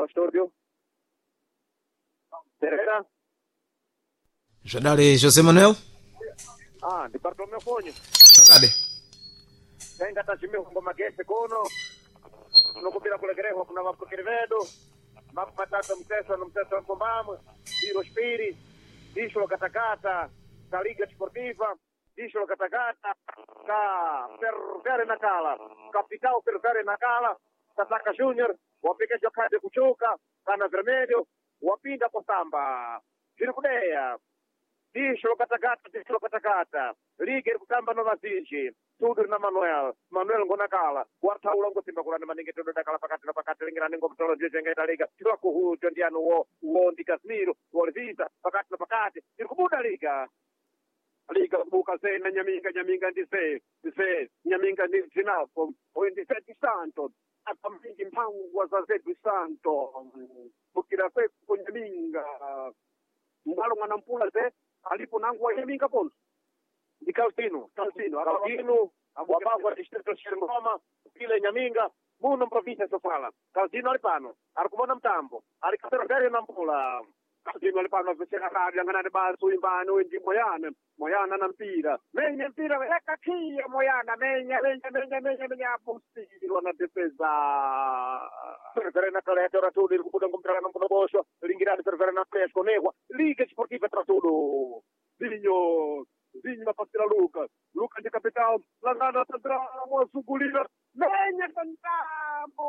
ao studio. Terceira. Jadale José Manuel. Di Bartolomeo Fogno. Jadale. Tenga tachimio ngoma gese kono. Nokupira kule greho kuna mapokere vedo. Matata mteso mpombamu. Diro spiri. Disho katakata. Ka Liga Sportiva. Disho katakata. Ka Ferroviária Nakala. Capital Ferroviária Nakala. Tataka Junior. Wapike jokade kuchuka. Kana vermelho. Wapinda kwa samba. Jirikudeya. Disho katakata. Liga kutamba no Mazinji. Tudo na Manuel Ngonakala. Wartaula ngotimba kulana maninge tudo dakala pakati lingira ningo mtolo jeje da Liga. Tira kuhu jondiano wo ndi Casemiro. Wolvisa pakati. Irikubuda Liga. Liga buka se na nyaminga ndise. Nyaminga ndi zinapo. Ndise di Santo. Atamiki mpango wa Zedu Santo. Bukira kwe kunyaminga. Mbalo mwana mpula ze alipo nangu wa yaminga ponso. Di Calvino, wabagwa distrito Shirngoma, pile Nyaminga, muno provincia Sofala. Calvino alipano, arkumona mtambo, alikapera na mpula. Calvino alipano vecera radio ngana basu imbano ndi Moyana na mpira. Menya mpira eka kia Moyana, menya apostiro na defesa. Ferverena Caleta tudo kubuda ngomtrana no bosho, lingirani Ferverena Fresco negua, Liga Sportiva Tratudo. Zinho passira Lucas de capital, Langana Sandramo, Sugulina, Menha Sandramo!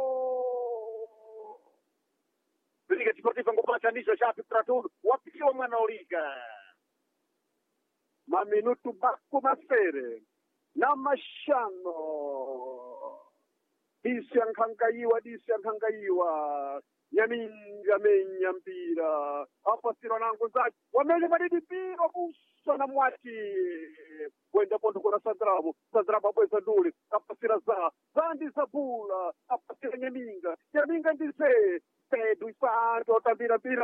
Liga Desportiva Ngopata Nisha Chape para tudo, o apio mano Liga. Ma minuto Basco Masere, Namashano, Disse Ankangaiwa, Nyaminga menya mpira hapa siro nangu zake wamele madidi pira buso na mwati kwenda pondo kuna Sandramo bweza nduli hapa sira zandi zabula hapa sira Nyaminga ndise Pedro Santo tambira pira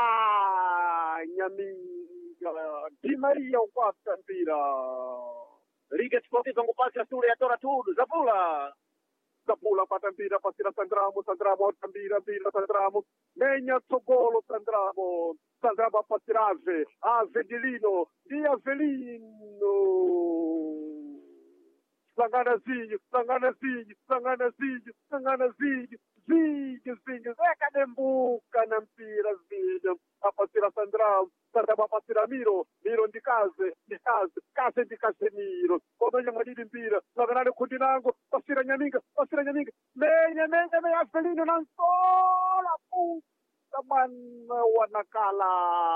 Nyaminga Di Maria upata mpira Liga Sportiva ngupasa sura ya tora tudo Zabula pata mpira pasira Sandramo tambira Sandramo Menya Sogolo Sandramo pasira Ave di Lino di Avelino Sangana Zinho Eka dembuka na mpira Zinho apasira Sandramo pasira Miro ndi Kaze ndi Casemiro Komenye madidi mpira Sangana kundinango pasira Nyaminga Menya Avelino nansola puta mana wanakala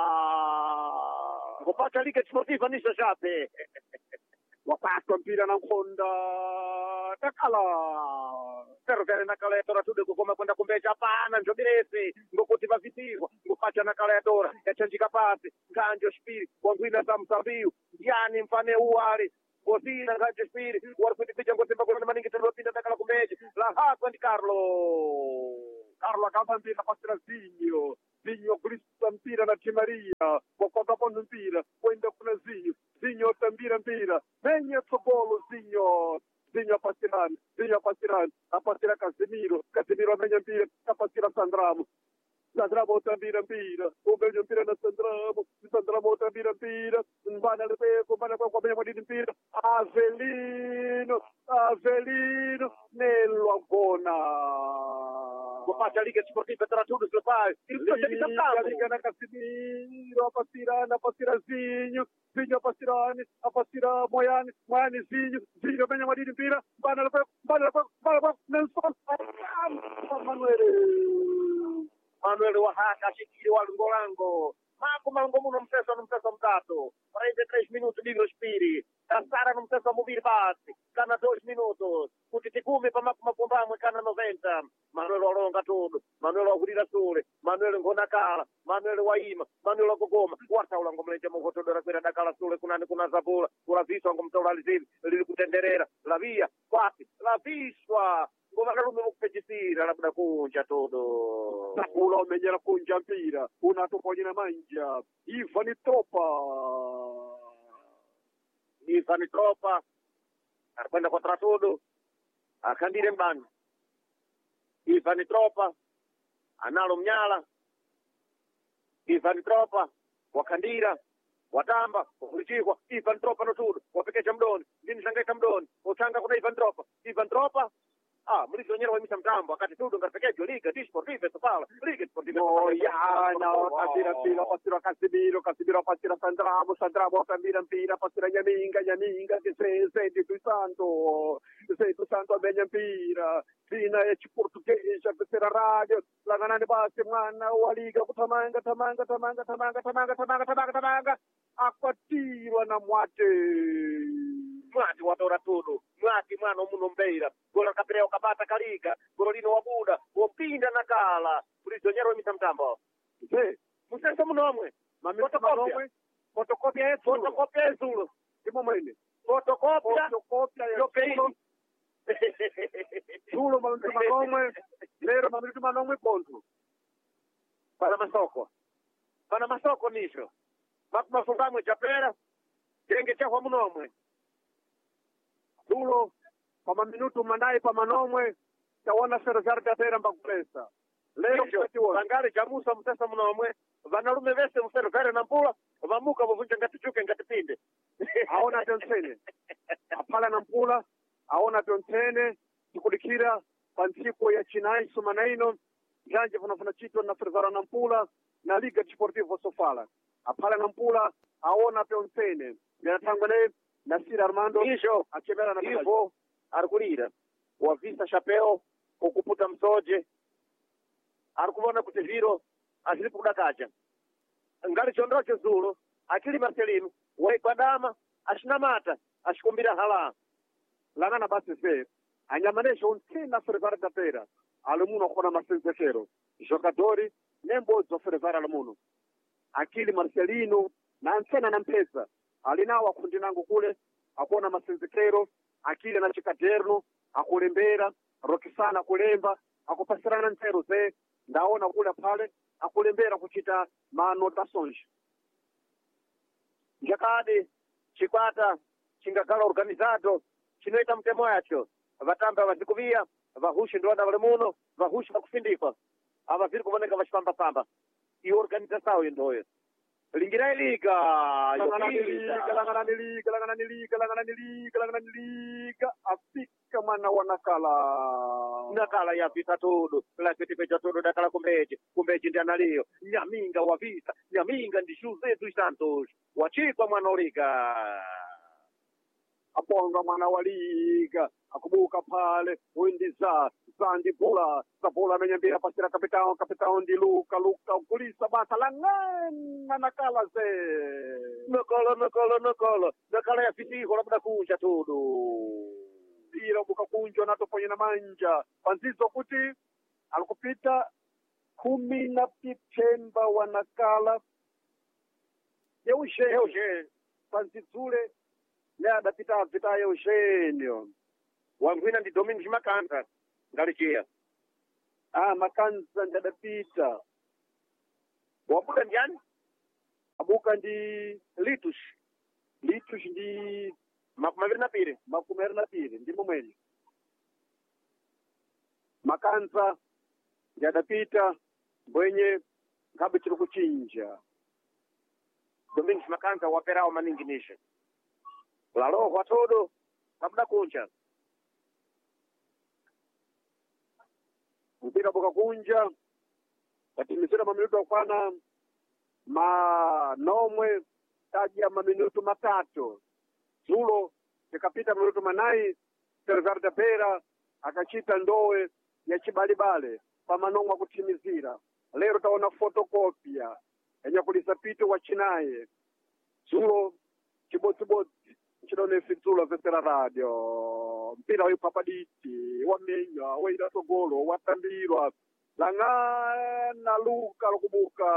Ngopata Liga Sportiva Nisha Chape wapatwa mpira na Nkonda takala Ferroviária Nakala tora tudo kukoma kwenda kumbeja hapana njobiresi ngokuti vavitirwa ngopata Nakala tora yachanjika pasi nganjo spiri wangwina za Msambiu yani mfane uwali Bozina nganjo spiri warikuitipicha ngotimba kuna maningi tulopinda Nakala kumbeja la hapa ndi Carlo akamba mpira pasira Zinho kulisa mpira na Di Maria wakota pondo mpira kwenda kuna Zinho tambira mpira Menya Sobolo Zinho apasira Casemiro amenya mpira apasira Sandramo tambira mpira umenya mpira na Sandramo tambira mpira mbana lepeco kwa menya madidi mpira Avelino Nelo Agona Kupata Liga Sportiva tra tudo se faz. Liga na Casemiro, apasira Zinho apasira Moyane Zinho bem amadinho mpira, bana Nelson Manuel Wahaka shikiri wa Ngolango. Mango muno mteso mtato. 43 minutos Livro Spiri. Cansara no mteso movir base. Cana 2 minutos. Kutitikume pa makumbamwe cana 90. Manuel Walonga tudo. Manuel Wagurira Sule. Manuel Ngonakala. Manuel Waima. Manuel Wagogoma. Wartaula ngomleje mungotodora kwenda Dakala Sule kuna Zabula. Kuna Viswa ngomtola lizivi. Lili kutenderera. Lavia. Kwasi. Laviswa. Ngomakalume mukupejisira labda kunja todo. Zabula umenyera kunja mpira. Unatoponyina manja. Ivan Tropa. Kwenda kwa Tratudo. Akandire mbano. Ivan Tropa analo Mnyala, Ivan Tropa, Wakandira, Watamba, Ulichikwa, Ivan Tropa no tudo, Wapekecha Mdoni, Nini Shangaika Mdoni, Uchanga kuna Ivan Tropa, mlisi wenyewe waimisa mtambo wakati tudo ngapekecho Liga Sportiva Sofala, Liga Sportiva Moyana, pasira pila, pasira Casimiro, pasira Sandramo, Camira Mpira, pasira Nyaminga, Zé Santo Abelha Mpira, Fina é portuguesa, pasira rádio, Langanani base mwana, wa Liga, Tamanga, akwatirwa na Mwati watora tudo, Mwati mwana omunombeira, gola kapireo kabata kaliga, gololino wabuda, wopinda na kala, pulizonyero wemita mtambo. Musesa munomwe, fotokopia yezulo, imo mwene, fotokopia yopeini. Zulo mamitu manomwe, lero mamitu manomwe kontu. Pana masoko nisho. Mafungamwe chapera, chenge chahwa munomwe. Zulo, pama minutu mandai pama nomwe, tawona serezari tatera mbakulesa. Leo Sangari Jamusa msesa munomwe, vanalume vese mserezari na mpula, vamuka vuvunja ngatichuke ngatipinde. Aona tonsene. Apala na mpula, aona tonsene, tukulikira, pansiku ya Chinai Sumanaino, janje vunafuna chito na serezari na mpula, na Liga Sportiva Sofala. Apala na mpula, aona tonsene. Ganatangwane, Nasir Armando, achebera na hivyo arikulira wavisa chapeo kukuputa msoje arikuvona kuti zviro azviri kudakacha ngari chondrocho zulo akili Marcelino waikwadama ashinamata ashikumbira hala langana basi fe anyamanesho untina fervara tapera alimuno akona masenzekero jogadori nembodzo fervara alimuno akili Marcelino na ansena na mpesa alinawa kundi nangu kule akuona masenzekero akili na chikaderno akulembera rokisana kulemba akupasirana ntero ze ndaona kule pale akulembera kuchita manotations jakade chikwata chingagala organizado chinoita mtemo yacho vatamba vazikuvia vahushi ndowada vale muno vahushi vakufindikwa ava viri kuvoneka vachipamba i organização yendoyo lingira liga afika mwana wanakala ya vita todo la kitipeja todo dakala kumbeje ndi analio Nyaminga wa vita Nyaminga ndi José dos Santos wachikwa mwana liga aponga mwana wa liga akubuka pale windiza zandi bola sabola menyambira pasira kapitao ndi Luka kulisa basa langana nakala ze nakala ya fitiko labda kunja todo ila buka kunjo natoponye na manja panzizo kuti alikupita 10 Septemba wanakala Eugênio panzizule ne adapita vita Eugênio wangwina ndi Domingos Makanza ngalichia Makanza ndadapita wabuka ndiani abuka ndi Litus ndi makumaviri na piri ndimo mwene Makanza ndadapita mbwenye ngabe chiri kuchinja Domingos Makanza waperao maninginisha lalo watodo labda kunja mpira boka kunja katimisira maminutu akwana manomwe taja maminutu matatu zulo tikapita minutu manai serikali da pera akachita ndowe ya chibalibale pamanongwa kutimizira lero taona fotokopia yenye kulisapito wa chinaye zulo chibotsibotsi chidone fitsulo vesera radio mpira wipapaditi wamenya waida togolo watambirwa langana Luka lukubuka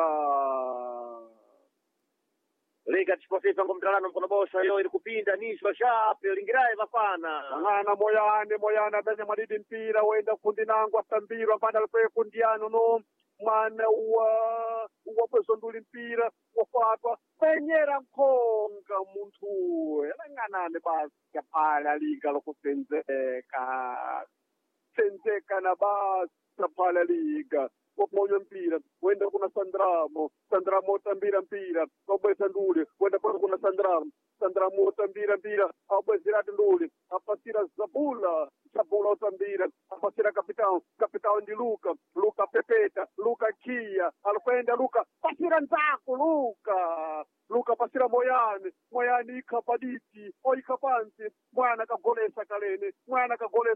Liga Sportiva ngomdalano mkono bosha yo ili kupinda nisho shape lingiraye vafana langana moyana benye madidi mpira wenda kundi nangu atambirwa mpanda lukwe kundiano no mwana wa pweso nduli mpira wafatwa penyera mkonga muntu elanganane basi yaphala liga lokusenzeka na basi yaphala liga waponya mpira wenda kuna Sandramo otambira mpira wabweza nduli wenda kuna Sandramo otambira mpira abwezera nduli apasira Zabula otambira apasira kapitao ndi Luka pepeta Luka kia alikwenda Luka pasira nzako Luka pasira Moyani ikapaditi oikapansi mwana kagolesa kalene mwana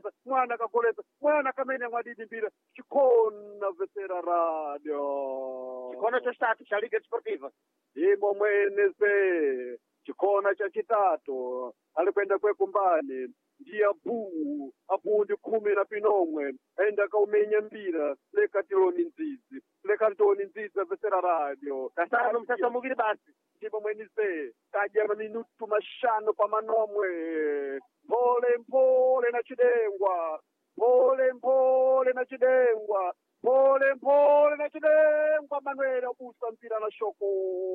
kamene mwadidi mpira chikona Vesera Radio chikona chostatu cha Liga Desportiva imo mweneze chikona cha chitatu alikwenda kwekumbani ndi abu ndi 10 na pinomwe enda kaumenya mpira lekatiloni nzizi Vesera Radio kasano msasa muvili basi ndipo mwenise kaja minutu mashano pa manomwe pole na chidengwa Manuel obusa mpira na shoko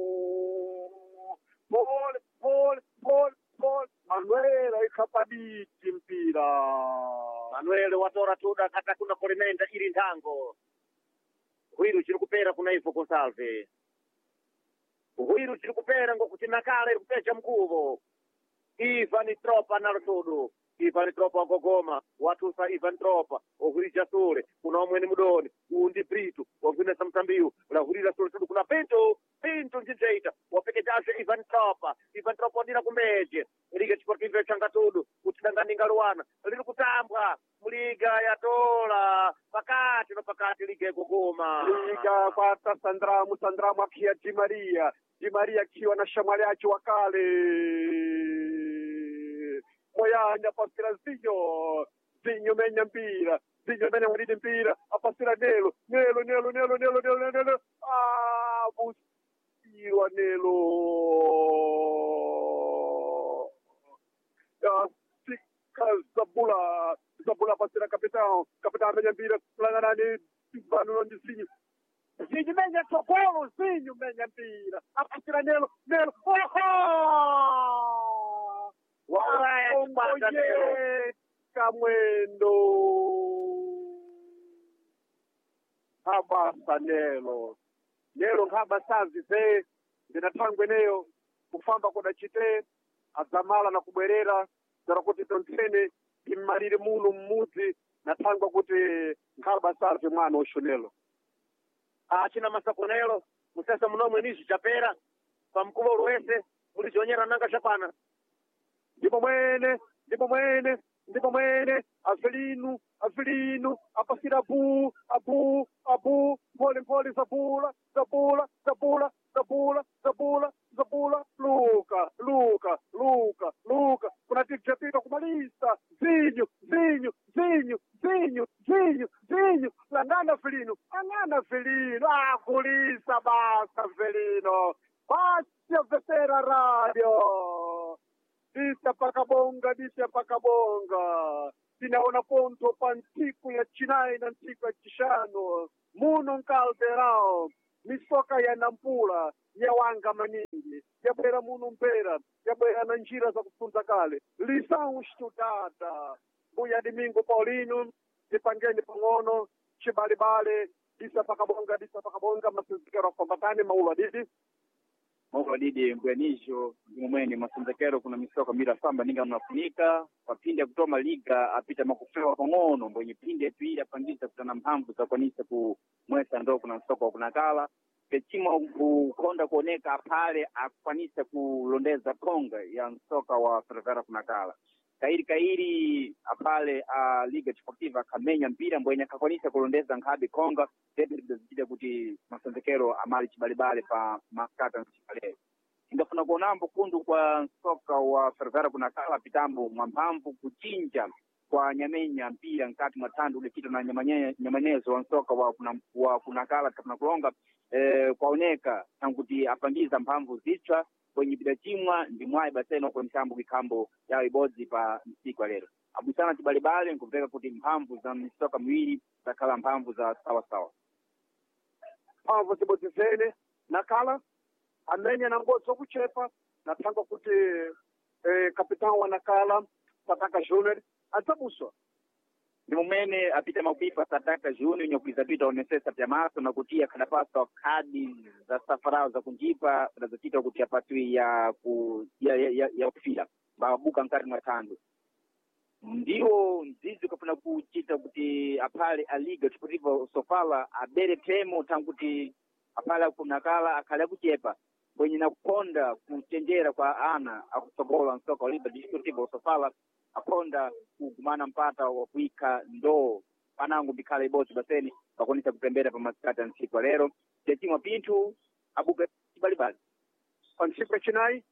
pole Manuel ikapaditi mpira Manuel watora tuda kata kuna kolimenda ili ntango Hwiru chiri kupera kuna ifo Consalve Hwiru chiri kupera ngokuti nakala ikupecha mkuvo Ivan Tropa narutudu Ivan Tropa wagogoma watusa Ivan Tropa ohurija sule kuna omweni mudoni undi pritu wavunesa mtambiu ulahurira sule tudu kuna pinto njijeita wapeke jashe Ivan Tropa wadina kumeje Liga Desportiva ya Changatudu kutidanganinga luwana lili kutambwa muliga ya tola pakati liga ya kugoma liga kwata Sandramu akia Di Maria akiwa na shamali yake wakale Moyanya pasira Zinyo menya mpira mwadidi mpira apasira Nelo busirwa Nelo sika Zabula pasira kapitao menya mpira langanani Banu ndi Zinyo menya tokolo Zinyo menya mpira apasira Nelo Kamwendo habasa Nelo nkhabasazize ndinatangwe neyo kufamba kudachite azamala na kubwerera zara kuti tontsene immalire muno mmudzi natangwa kuti nkhabasazi mwana oshonelo achina masakonelo musasa munomwe nizi chapera pamkuvo lwese mulichonyera nanga chapana ndipo mwene Avelino apasira abu pole Zabula Luka kuna tipita kumalisa Zinyo langana Avelino kulisa basa Avelino basi Vesera Radio Disa pakabonga Sinaona ponto pa ntiku ya chinai na ntiku ya chishano muno nkalderao misoka ya Nampula ya wanga maningi yabwera muno mpera yabwera na njira za kufunza kale lisau stutata buya Domingo Paulino dipangeni pangono chibalibale disa pakabonga masinzikero kombatani Maula didi mbwenisho mwene masinzekero kuna misoka mira samba ninga mnafunika wapinde kutoma liga apita makufewa pangono mbwenye pinde tuida pangisa kutana mhambu za kwanisa kumwesa ndo kuna msoka wa kunakala pechima kukonda kuoneka pale akwanisa kulondeza konga ya msoka wa Fervera kunakala kairi apale Liga Desportiva kamenya mpira mbwenye kakwanisa kulondeza nkabi konga zida kuti masinzekero amali chibalibale pa makata nchipale ingafuna kuonambo kundu kwa soka wa Fervera kunakala pitambo mwampamvu kuchinja kwa nyamenya mpira nkati matandu ule kitu na nyamanyezo wa soka wa kunakala kapuna kulonga kwaoneka tanguti apangiza mpamvu zichwa kwenye bidachimwa ndi mwai baseno kwa msambu kikambo ya ibodzi pa msiku wa lero abusana chibalibale nkuveka kuti mpamvu za misoka miwili zakala mpamvu za sawa mpamvu zibodzizene nakala amenya na ngozo kuchepa natanga kuti kapitani wa nakala Pataka Junior atabuswa ni mumene apita makuipa sataka juni nyokuiza pita onesesa pya maso na kutia kadapasa kadi za safarao za kunjipa zachita kutia patwi ya kufila babuka nkati mwatando ndiwo nzizi ukafuna kuchita kuti apale aliga chipotivo Sofala abere temo tanguti apale kunakala akale kuchepa kwenye nakuponda kuchenjera kwa ana akusobola nsoka oliba chipotivo Sofala aponda kugumana mpata wa kuika ndoo panangu bikala ibosi baseni pakonisa kupembera pa masikata nsiku lero tetimwa pintu abuka balibali Ansipa Chinai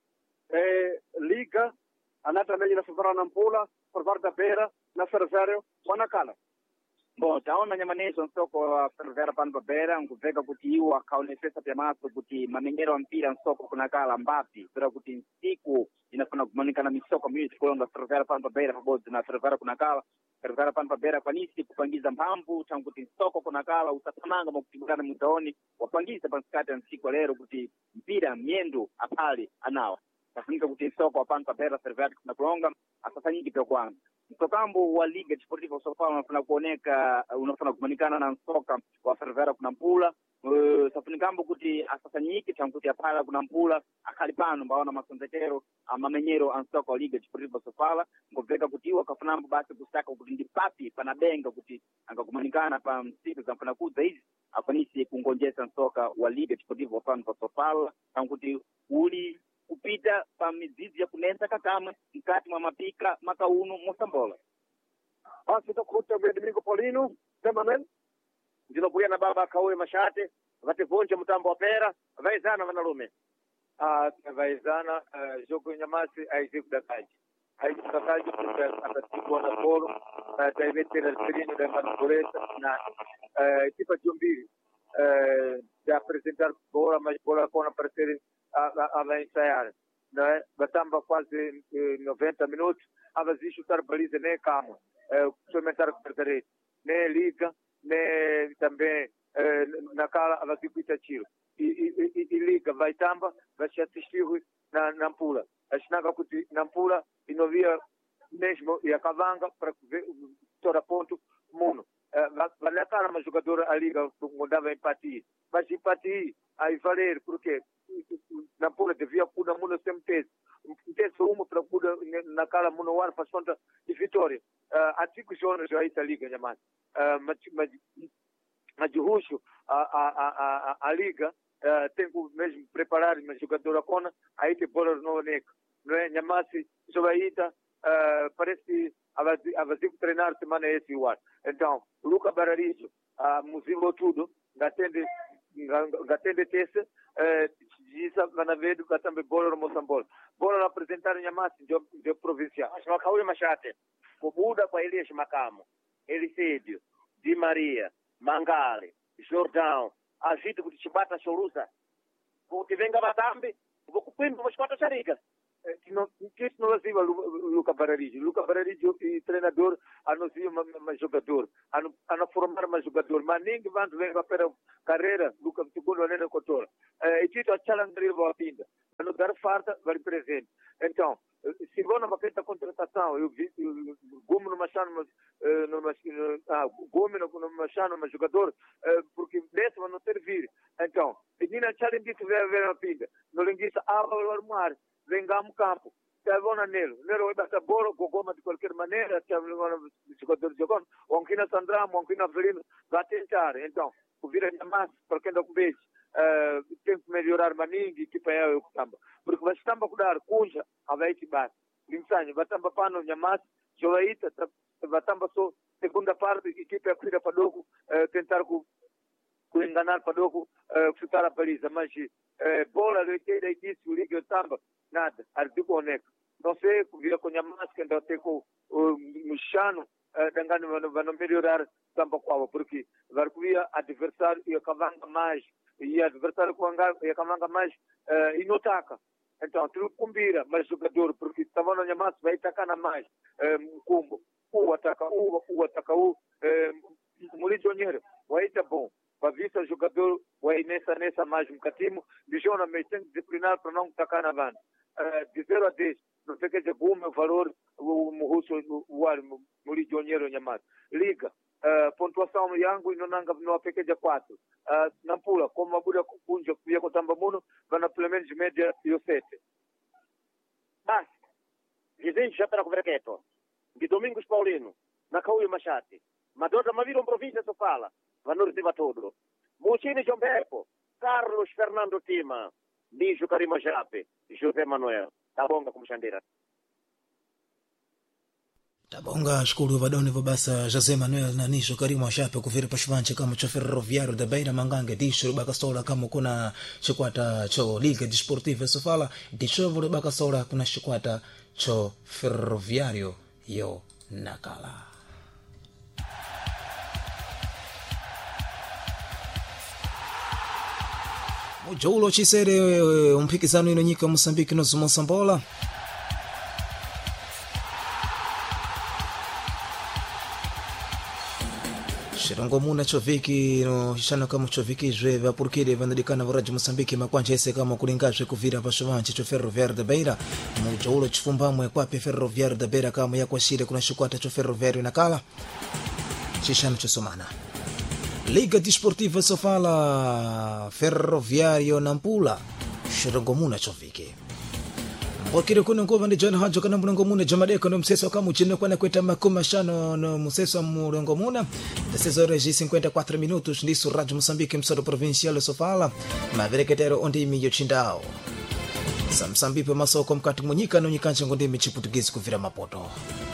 Liga anata meji na Sofala na Mpula por parte da Beira na Ferroviário wanakala. Bom, taona nyamaneso nsoko wa Ferroviário pano pa Beira nkuveka kuti iwo akaonesesa pya maso kuti mamenyero wa mpira nsoko kunakala mbapi pera kuti nsiku inafuna kumanikana misoko miwili kulonga Ferroviário pano pa Beira pabodzi na Ferroviário kunakala Ferroviário pano pa Beira kwanisi kupangiza mphamvu tanguti nsoko kunakala usatamanga mukutibukana mutaoni wapangiza pansikati ya nsiku lero kuti mpira myendo apale anawa kafunika kuti nsoko wapano pa Beira Ferroviário kunakulonga asasanyiki pya kwanza msokambo wa Liga Desportiva Sofala unafuna kuoneka unafuna kumanikana na nsoka wa Ferroviário kuna Mpula safunikambo kuti asasanyiki tanguti apala kuna Mpula akali pano mbaona masonzetero amamenyero ansoka wa Liga Desportiva Sofala ngobveka kuti iwo akafunambo basi kusaka kuti ndipapi panabenga kuti angakumanikana pa msiku zamfuna kudza izi afanisi kungonjesa nsoka wa Liga Desportiva Sofala tanguti uli kupita pa mizizi ya kunenza kakamwe mkati mwa mapika makauno mosambola Basi tokuta Domingo Paulino Temamen ndinokuya na baba akawe mashate vatevonja mutambo wa pera vaizana vanalume vaizana jogo nyamasi aizikudakaji kuti akatigwa na polo taivetera serino da manipuleta na equipa de mbili de apresentar bola mas bola com aparecer a ensaiar, não é? Batamba quase 90 minutos, a vazio chutar baliza nem cama, experimentar com perder, nem liga, nem também na cala a vazio pita tiro. E liga, vai tamba, vai se assistir na Nampula. A chinaga kuti Nampula e não via mesmo e a cavanga para ver toda ponto mundo. Vale a cara uma jogadora a liga mudava empatia, mas empatia aí valer porque Nampula devia pôr mundo sempre ter uma para pôr na cara mundo war para conta de vitória. Antigo jogadores aí da liga jamás, mas de ruxo a liga tem que mesmo preparar uma jogadora cona aí tem bola no neco, não é? Jamasi jogaita parece a vazio treinar semana esse o ar. Então, Luca Bararicho, museu tudo, gatende tese, jisa vanavedu katambe bola no Moçambola. Bola apresentar nyamasi de província. Mas makaule machate, kubuda kwa Elias Makamo, Elisídio, Di Maria, Mangale, Jordão, agito kuti chibata chorusa. Kuti venga batambi, vokupimba machibata chariga. Que não havia Luca Bararijo. Luca Bararijo e treinador anunciam um jogador, a formar um jogador, mas ninguém vai ver para carreira Luca segundo ano na Cotola. E tito a challenge vai pinda, no dar farta vai presente. Então, se vão na feita contratação, eu vi Gomes no machano, Gomes no machano, um jogador, porque desse vai não servir. Então, e nem challenge isso vai ver a pinda. No linguiça ao armar vengamos campo, tavona nele vai bater bola, gogoma de qualquer maneira, tavona jogador jogando, ou aqui na Sandramo, ou aqui na Avelino, vai tentar. Então, o vira mais para quem dá com beijo, tem que melhorar maninho, que para eu tamba, porque vai estar para cuidar, cunja, a vai te bate, linsanho, vai estar para pano, nhamas, jogaita, vai estar só segunda parte, equipe a cuidar para dogo, tentar com enganar para dogo, chutar a baliza, mas bola do que daí disse o liga tamba nada, artigo oneco. Não sei, vira com a máscara, ainda tem com o Muxano, dangando vai não melhorar tamba qual, porque vai via adversário e acabanga mais, e adversário com e acabanga mais e não taca. Então, tudo combina, mas jogador, porque estava na massa, vai tacar na mais, combo, o ataca, muito dinheiro, vai tá bom. Para vista jogador vai nessa mais um catimo de Jona mas tem que disciplinar para não tacar na van de 0 a 10 não sei que é bom o valor o russo o Muli Jonyero Nyamata. Liga, pontuação yangu inonanga vinowapekeja 4. Nampula, como mabuda kunja kuya kutamba muno, vana plemente média yo 7. Basi, vizinho já para converqueto. De Domingos Paulino, na Cauio Machate. Madota Maviro província só fala, vanor de todo. Mucini Jombepo, Carlos Fernando Tima, Bijo Karima Jape, José Manuel. Tabonga como Xandeira. Tabonga shukuru vadoni vabasa José Manuel na Nisho Karima Jape kuvira pashvanche kama cho Ferroviário da Beira Mangange disho bakasola kama kuna chikwata cho Liga Desportiva Sofala disho vule bakasola kuna chikwata cho Ferroviário yo Nakala. Mujoulo chisere umpikizano inonyika Mosambiki no Zumosambola. Shirongomuna choviki no shano kama choviki jweva purkiri vanadikana varaji Mosambiki makwanje ese kama kulingajwe kuvira pashavanchi cho Ferroviário da Beira. Mujoulo chifumbamwe kwape Ferroviário da Beira kama yakwashire kuna shikwata cho Ferroviário Nakala. Chishano chosomana. Liga Desportiva Sofala Ferroviário Nampula Shirongomuna choviki. Wakiri kuna ngova ni John Hajo kana Mulongomuna Jamadeko no mseso kama uchine kwa nakweta makuma shano no mseso Mulongomuna. Desezo regi 54 minutos nisso Rádio Moçambique msoro provincial Sofala mavereketero ondi miyo chindao. Samsambipe masoko mkati munyika no nyikanche ngondimi chiputugizi kuvira mapoto.